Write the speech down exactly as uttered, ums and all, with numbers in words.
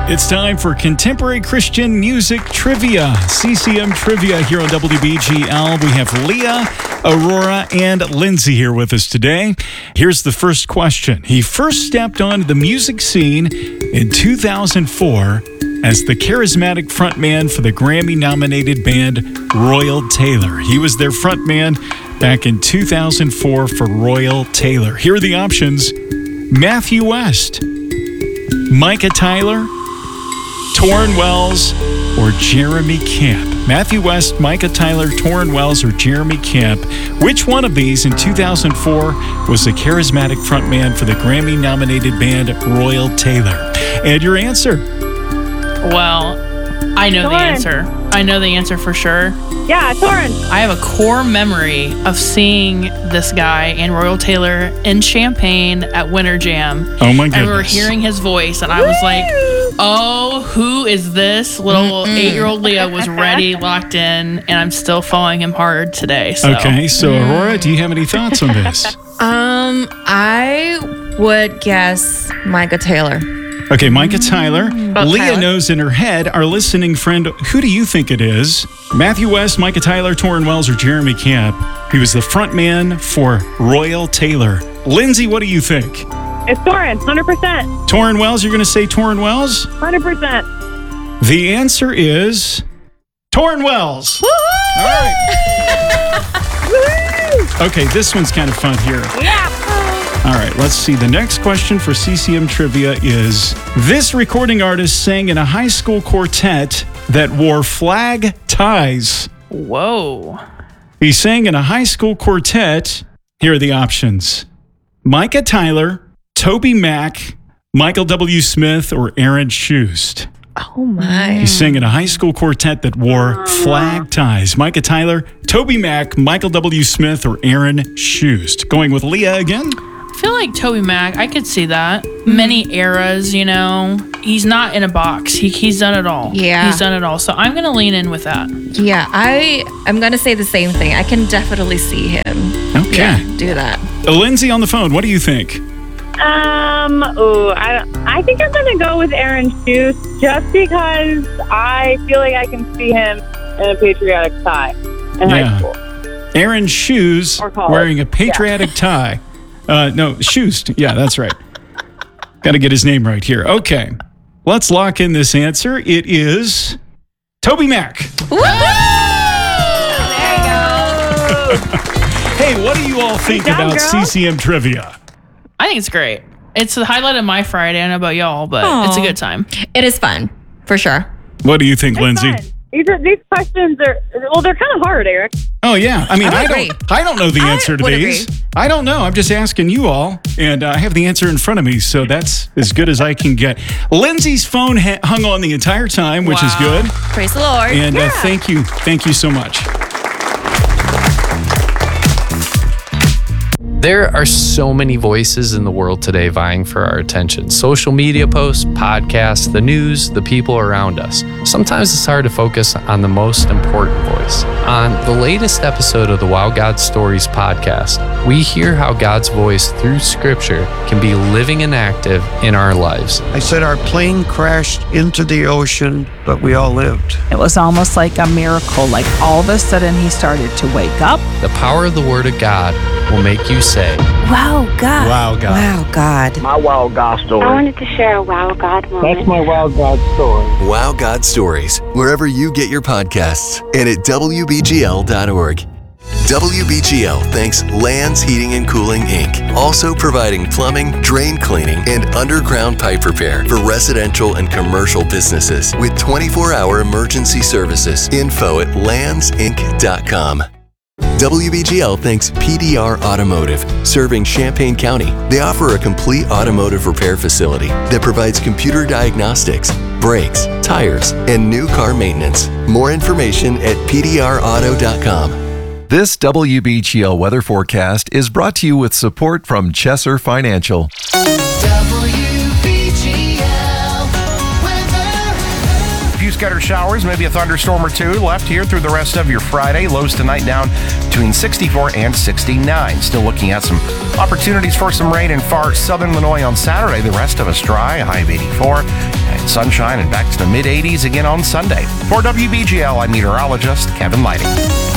It's time for Contemporary Christian Music Trivia, C C M Trivia here on W B G L. We have Leah, Aurora, and Lindsay here with us today. Here's the first question. He first stepped onto the music scene in two thousand four as the charismatic frontman for the Grammy-nominated band Royal Taylor. He was their frontman back in two thousand four for Royal Taylor. Here are the options. Matthew West, Micah Tyler, Torrin Wells, or Jeremy Camp. Matthew West, Micah Tyler, Torrin Wells, or Jeremy Camp. Which one of these in two thousand four was the charismatic frontman for the Grammy-nominated band Royal Taylor? And your answer? Well, I know Torrin. the answer. I know the answer for sure. Yeah, Torrin. I have a core memory of seeing this guy and Royal Taylor in Champaign at Winter Jam. Oh my goodness. And we were hearing his voice, and I was like, oh, who is this? Little Mm-mm. eight-year-old Leah was ready, locked in, and I'm still following him hard today. So. Okay, so Aurora, do you have any thoughts on this? Um, I would guess Micah Taylor. Okay, Micah Tyler. About Leah Tyler. knows in her head, our listening friend, who do you think it is? Matthew West, Micah Tyler, Torrin Wells, or Jeremy Camp? He was the front man for Royal Taylor. Lindsay, what do you think? It's Torrin, one hundred percent. Torrin Wells, you're going to say Torrin Wells? one hundred percent. The answer is Torrin Wells. Woo-hoo! All right. Okay, this one's kind of fun here. Yeah. All right, let's see. The next question for C C M Trivia is, this recording artist sang in a high school quartet that wore flag ties. Whoa. He sang in a high school quartet. Here are the options. Micah Tyler, Toby Mac, Michael W. Smith, or Aaron Shust. Oh my. He sang in a high school quartet that wore flag ties. Micah Tyler, Toby Mac, Michael W. Smith, or Aaron Shust. Going with Leah again. I feel like Toby Mac, I could see that. Many eras, you know. He's not in a box. He, he's done it all. Yeah. He's done it all. So I'm going to lean in with that. Yeah, I, I'm going to say the same thing. I can definitely see him. Okay. Yeah, do that. Uh, Lindsay on the phone, what do you think? Um, oh, I, I think I'm going to go with Aaron Shust just because I feel like I can see him in a patriotic tie in Yeah. high school. Aaron Shust Or college. wearing a patriotic tie. Uh, no, Shust. Yeah, that's right. Got to get his name right here. Okay. Let's lock in this answer. It is Toby Mac. Woo! There you go. Hey, what do you all think Good job, about girl. C C M Trivia? I think it's great. It's the highlight of my Friday. I don't know about y'all, but Aw. it's a good time. It is fun, for sure. What do you think, It's Lindsay? fun. These are these questions are well, they're kind of hard, Eric. Oh, yeah. I mean, I I, would don't agree. I don't know the I answer to would these. agree. I don't know. I'm just asking you all, and uh, I have the answer in front of me, so that's as good as I can get. Lindsay's phone ha- hung on the entire time, which is Wow. good. Praise the Lord. And uh, Yeah. thank you. Thank you so much. There are so many voices in the world today vying for our attention. Social media posts, podcasts, the news, the people around us. Sometimes it's hard to focus on the most important voice. On the latest episode of the Wow God Stories podcast, we hear how God's voice through Scripture can be living and active in our lives. I said our plane crashed into the ocean, but we all lived. It was almost like a miracle. Like all of a sudden he started to wake up. The power of the Word of God will make you say, Wow, God. Wow, God. Wow, God. My Wow God story. I wanted to share a Wow God moment. That's my Wow God story. Wow God Stories, wherever you get your podcasts, and at W B G L dot org. W B G L thanks Lands Heating and Cooling, Incorporated, also providing plumbing, drain cleaning, and underground pipe repair for residential and commercial businesses with twenty-four hour emergency services. Info at lands inc dot com. W B G L thanks P D R Automotive, serving Champaign County. They offer a complete automotive repair facility that provides computer diagnostics, brakes, tires, and new car maintenance. More information at P D R auto dot com. This W B G L weather forecast is brought to you with support from Chesser Financial. Few scattered showers, maybe a thunderstorm or two left here through the rest of your Friday. Lows tonight down between sixty-four and sixty-nine. Still looking at some opportunities for some rain in far southern Illinois on Saturday. The rest of us dry, a high of eighty-four. And sunshine and back to the mid eighties again on Sunday. For W B G L, I'm meteorologist Kevin Lighting.